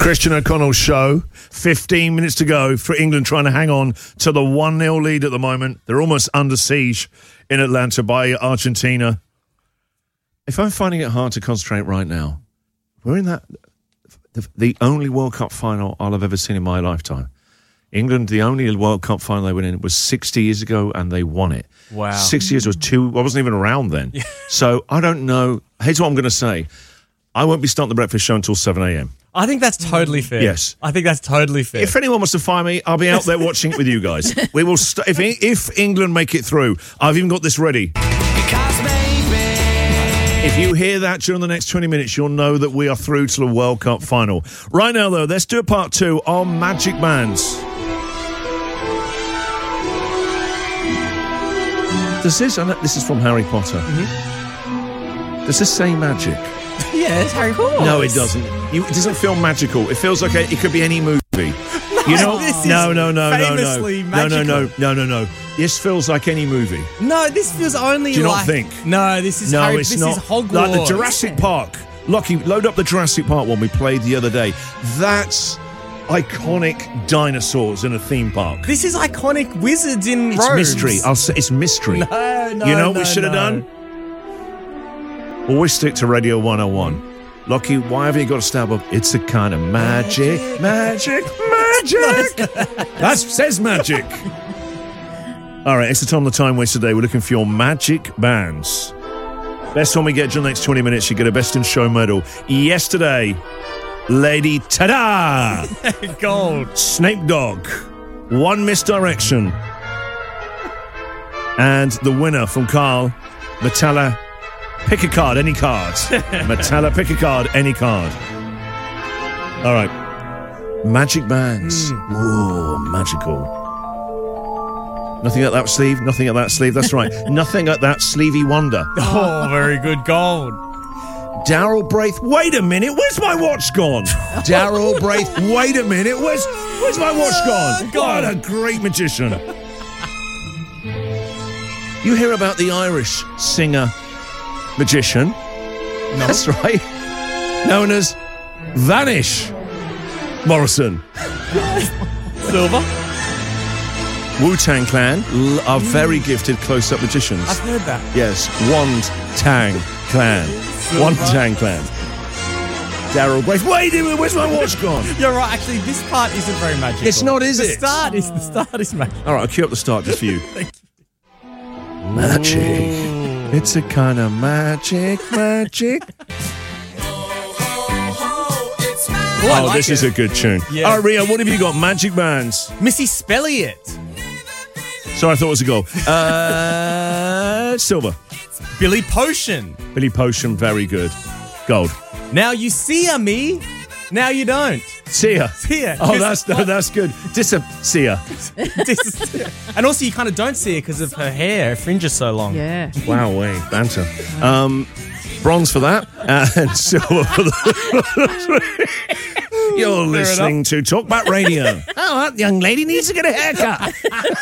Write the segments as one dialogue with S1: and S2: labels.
S1: Christian O'Connell Show. 15 minutes to go for England trying to hang on to the 1-0 lead at the moment. They're almost under siege in Atlanta by Argentina. If I'm finding it hard to concentrate right now, we're in that the only World Cup final I'll have ever seen in my lifetime. England, the only World Cup final they went in was 60 years ago, and they won it.
S2: Wow.
S1: 60 years was I wasn't even around then. So I don't know. Here's what I'm going to say. I won't be starting the breakfast show until 7 a.m.
S2: I think that's totally fair.
S1: Yes.
S2: I think that's totally fair.
S1: If anyone wants to fire me, I'll be out there watching it with you guys. We will. If England make it through, I've even got this ready. If you hear that during the next 20 minutes, you'll know that we are through to the World Cup final. Right now, though, let's do a part 2 on Magic Bands. This is from Harry Potter. Mm-hmm. Does this say magic?
S2: Yeah, it's Harry Potter.
S1: No, it doesn't. It doesn't feel magical. It feels like it could be any movie. You know? No. This feels like any movie.
S2: No, this feels only.
S1: Do you
S2: like...
S1: not think?
S2: No, this is.
S1: No,
S2: Harry...
S1: it's
S2: this
S1: not.
S2: Is Hogwarts.
S1: Like the Jurassic Park. Lockie, load up the Jurassic Park one we played the other day. That's iconic dinosaurs in a theme park.
S2: This is iconic wizards in
S1: It's
S2: robes.
S1: mystery. I'll say it's mystery.
S2: No.
S1: You know what we should have done? Always stick to Radio 101. Lockie, why have you got to stab up? It's a kind of magic. That says magic. All right, it's the time waste today. We're looking for your magic bands. Best one we get during the next 20 minutes, you get a Best in Show medal. Yesterday, Lady Tada!
S2: Gold.
S1: Snape Dog. One Misdirection. And the winner from Carl, Metalla. Pick a card, any card. Metalla, pick a card, any card. All right. Magic bands. Ooh, magical. Nothing at that sleeve, nothing at that sleeve. That's right. Nothing at that sleevey wonder.
S2: Oh, very good. Gold.
S1: Daryl Braith. Wait a minute. Where's my watch gone? Daryl Braith. Wait a minute. Where's my watch gone? What a great magician. You hear about the Irish singer magician? No. That's right. Known as Vanish Morrison.
S2: Silver.
S1: Wu-Tang Clan are very gifted close-up magicians.
S2: I've heard that.
S1: Yes, Wand-Tang Clan. Wand-Tang Clan. Daryl Braith. Wait a minute, where's my watch gone?
S2: You're right. Actually, this part isn't very magical.
S1: It's not, is it?
S2: The start is magical.
S1: All right, I'll cue up the start just for you.
S2: Thank you.
S1: Magic. It's a kind of magic. Oh, this is a good tune.
S2: Yeah.
S1: All right, Rio, what have you got? Magic bands.
S2: Missy Spelliot.
S1: Sorry, I thought it was a goal. Silver.
S2: Billy Potion.
S1: Billy Potion, very good. Gold.
S2: Now you see her, me. Now you don't.
S1: See ya. Oh, that's good. See ya.
S2: And also, you kind of don't see her because of her hair. Her fringe is so long.
S3: Yeah.
S1: Wow, banter. Bronze for that, and silver for the... You're listening to Talkback Radio. Oh, that young lady needs to get a haircut.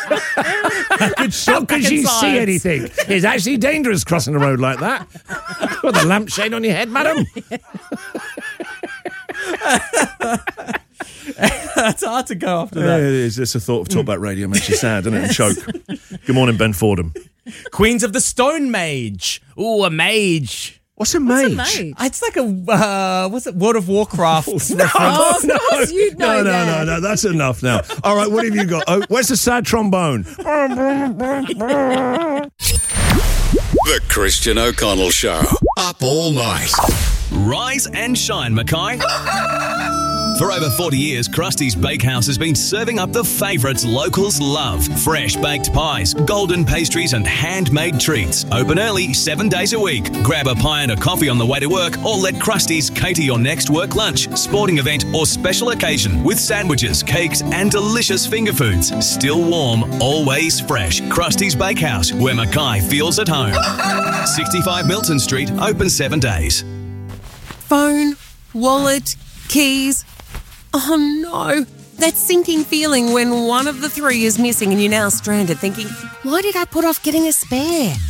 S1: Not because you see anything. It's actually dangerous crossing the road like that. With a lampshade on your head, madam.
S2: It's hard to go after that.
S1: It is. Just a thought of Talkback Radio makes you sad, doesn't it? And choke. Good morning, Ben Fordham.
S2: Queens of the Stone Mage. Ooh, a mage.
S1: What's a mage?
S2: It's like a what's it? World of Warcraft.
S1: No, that's enough now. All right, what have you got? Oh, where's the sad trombone?
S4: The Christian O'Connell Show. Up all night.
S5: Rise and shine, Mackay. For over 40 years, Krusty's Bakehouse has been serving up the favourites locals love. Fresh baked pies, golden pastries and handmade treats. Open early 7 days a week. Grab a pie and a coffee on the way to work or let Krusty's cater your next work lunch, sporting event or special occasion with sandwiches, cakes and delicious finger foods. Still warm, always fresh. Krusty's Bakehouse, where Mackay feels at home. 65 Milton Street, open 7 days.
S6: Phone, wallet, keys. Oh no, that sinking feeling when one of the three is missing and you're now stranded thinking, why did I put off getting a spare?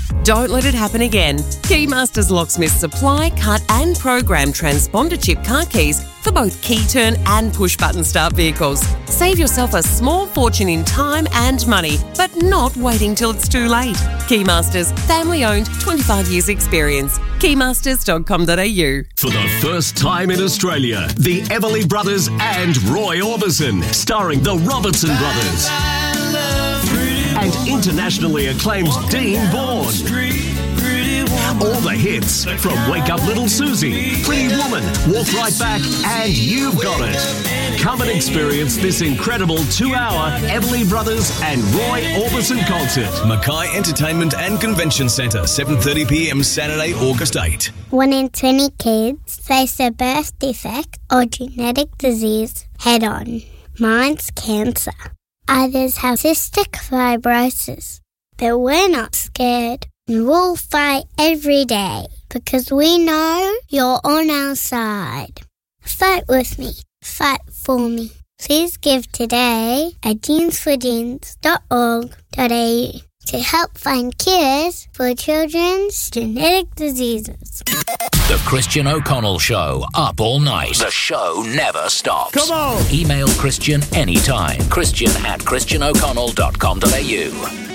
S6: Don't let it happen again. Keymasters Locksmiths supply, cut and program transponder chip car keys for both key turn and push-button start vehicles. Save yourself a small fortune in time and money, but not waiting till it's too late. Keymasters, family-owned, 25 years experience. Keymasters.com.au.
S3: For the first time in Australia, the Everly Brothers and Roy Orbison, starring the Robertson Brothers. And internationally acclaimed Dean Vaughan. All the hits from Wake Up Little Susie, Pretty Woman, Walk Right Back, and You've Got It. Come and experience this incredible 2-hour Everly Brothers and Roy Orbison concert.
S5: Mackay Entertainment and Convention Centre, 7:30 p.m. Saturday, August 8.
S7: 1 in 20 kids face a birth defect or genetic disease head on. Mine's cancer. Others have cystic fibrosis. But we're not scared. And we'll fight every day because we know you're on our side. Fight with me. Fight for me. Please give today at jeansforjeans.org.au to help find cures for children's genetic diseases.
S8: The Christian O'Connell Show, up all night. The show never stops.
S1: Come on!
S8: Email Christian anytime. Christian@christianoconnell.com.au.